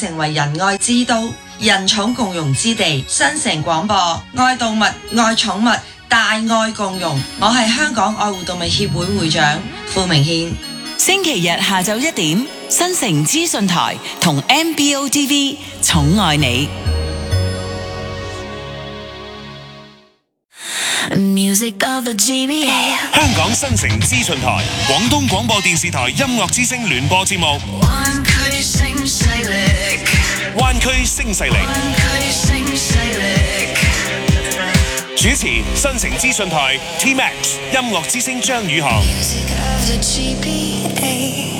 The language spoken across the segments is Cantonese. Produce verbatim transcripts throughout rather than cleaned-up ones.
成為仁愛之都、人寵共融之地。新城廣播，愛動物、愛寵物，大愛共融。我係香港愛護動物協會會長傅明憲。 星期日下晝一點，新城資訊台同 M B O T V 寵愛你。 Music of the G B A 香港新城資訊台、廣東廣播電視台音樂之聲聯播節目。 灣區聲勢力， 灣區聲勢力。 灣區聲勢力。 主持新城資訊台 T Max 音樂之聲張宇航。 Music of the G B A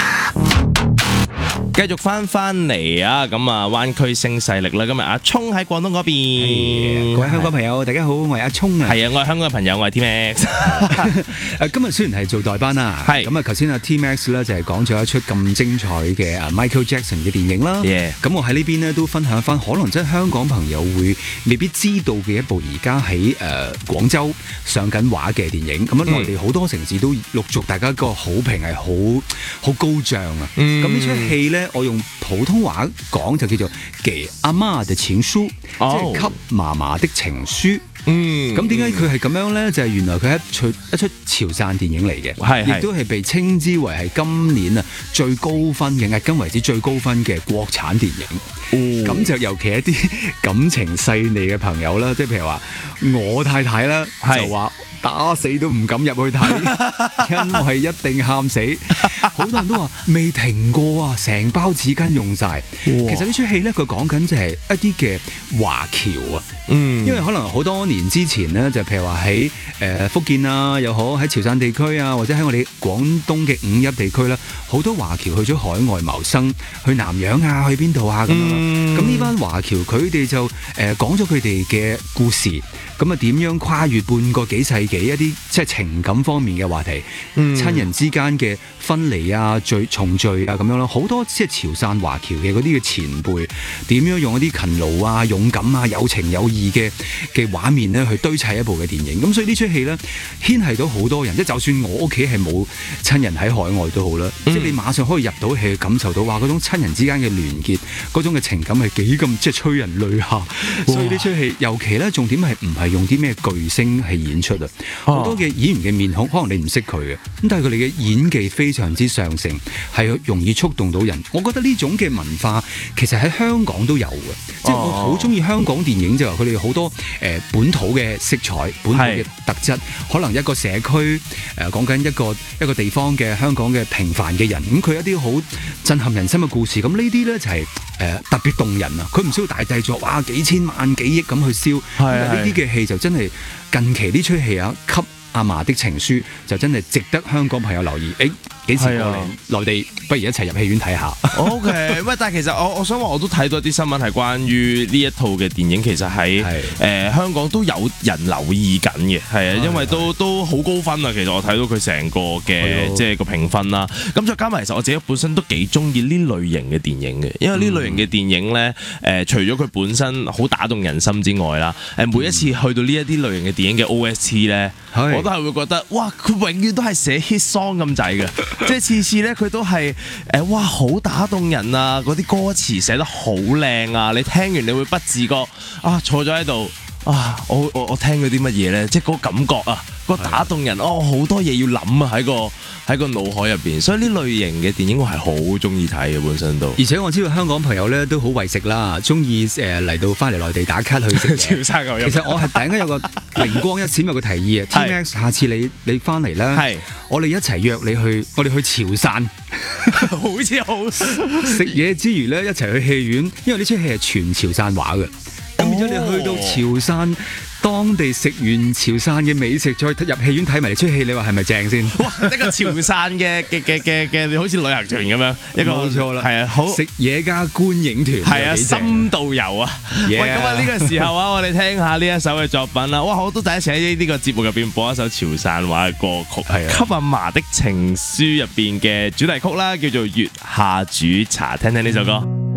繼續翻翻嚟啊！咁啊，灣區聲勢力啦，今日阿聰喺廣東嗰邊。 各位香港朋友，大家好，我係阿聰啊。 係啊，我係香港嘅朋友，我係 T Max。 誒，今日雖然係做代班啦， 係咁啊，頭先阿 T Max 咧就係講咗一出咁精彩嘅啊 Michael Jackson 嘅電影啦。 Yeah。 咁我喺呢邊咧都分享翻，可能真係香港朋友會未必知道嘅一部而家喺誒廣州上緊畫嘅電影。咁啊，內地好多城市都陸續大家個好評係好好高漲啊。咁呢出戲咧，我用普通話講就叫做《給阿媽的情書》， 哦、 即係給嫲嫲的情書。 嗯， 咁點解佢係咁樣咧？就係、是、原來佢係一出一出潮汕電影嚟嘅， 係亦都係被稱之為係今年啊最高分嘅，迄今為止最高分嘅國產電影。咁、哦、就尤其一啲感情細膩嘅朋友啦，即係譬如話我太太啦，就話打死都唔敢入去睇，因為一定喊死。好多人都話未停過啊，成包紙巾用晒。其實呢出戲咧，佢講緊就係一啲嘅華僑啊，嗯，因為可能好多年之前咧，就譬如話喺誒福建啊，又好喺潮汕地區啊，或者喺我哋廣東嘅五邑地區啦，好多華僑去咗海外謀生，去南洋啊，去邊度啊咁樣。咁呢、嗯、班華僑佢哋就誒、呃、講咗佢哋嘅故事，咁啊點樣跨越半個幾世紀一啲即係情感方面嘅話題，嗯、親人之間嘅分離啊、聚重聚啊咁樣咯，好多即係潮汕華僑嘅嗰啲嘅前輩點樣用一啲勤勞啊、勇敢啊、有情有義嘅嘅畫面咧去堆砌一部嘅電影。咁所以呢出戲咧牽係到好多人，即係就算我屋企係冇親人喺海外都好啦，嗯、即係你馬上可以入到戲感受到話嗰種親人之間嘅聯結，嗰種嘅情感係幾咁即係催人淚下。所以呢出戲尤其咧重點係唔係用啲咩巨星去演出啊？好多嘅演員嘅面孔可能你唔識佢嘅，咁但係佢哋嘅演技非常之上乘，係容易觸動到人。我覺得呢種嘅文化其實喺香港都有嘅，即係我好中意香港電影就話佢哋好多誒、呃、本土嘅色彩、本土嘅特質，可能一個社區誒講緊一個一個地方嘅香港嘅平凡嘅人，咁佢一啲好震撼人心嘅故事，咁呢啲咧就係、是、誒、呃、特別動人啊！佢唔需要大製作，哇幾千萬幾億咁去燒，呢啲嘅戲就真係近期呢出戲啊，給阿嫲的情書就真係值得香港朋友留意。誒幾時過嚟內地，不如一齊入戲院睇下。 O K， 喂，但係其實我我想話，我都睇到一啲新聞係關於呢一套嘅電影，其實喺誒、呃、香港都有人留意緊嘅，係啊，因為都都好高分啊。其實我睇到佢成個嘅即係個評分啦。咁再加埋，其實我自己本身都幾中意呢類型嘅電影嘅，因為呢類型嘅電影咧，誒、呃、除咗佢本身好打動人心之外啦，誒每一次去到呢一啲類型嘅電影嘅 O S T 咧，我都係會覺得，哇！佢永遠都係寫 hit song 咁滯嘅，即係次次咧佢都係誒、呃，哇！好打動人啊！嗰啲歌詞寫得好靚啊！你聽完你會不自覺啊，坐咗喺度啊！我我我聽咗啲乜嘢咧？即係嗰個感覺啊，嗰個打動人哦，好多嘢要諗啊喺個喺個腦海入邊，所以呢類型嘅電影我係好中意睇嘅，本身都。 而且我知道香港朋友咧都好為食啦，中意誒嚟到翻嚟內地打卡去食潮汕牛肉。 其實我係突然間有個靈光一閃，有個提議啊，T Max，下次你你翻嚟啦，係我哋一齊約你去，我哋去潮汕， 好似好食嘢之餘咧，一齊去戲院，因為呢出戲係全潮汕話嘅，咁變咗你去到潮汕。當地食完潮汕嘅美食，再入戲院睇埋出戲，你話係咪正先？ 哇！一個潮汕嘅嘅嘅嘅嘅，好似旅行團咁樣，一個冇錯啦， 係啊，好食嘢加觀影團， 係啊，深度遊啊！ Yeah. 喂，咁啊呢個時候啊，我哋聽下呢一首嘅作品啦。哇！我都第一次喺呢個節目入邊播一首潮汕話嘅歌曲，係啊，《給阿嫲的情書》入邊嘅主題曲啦，叫做《月下煮茶》，聽聽呢首歌。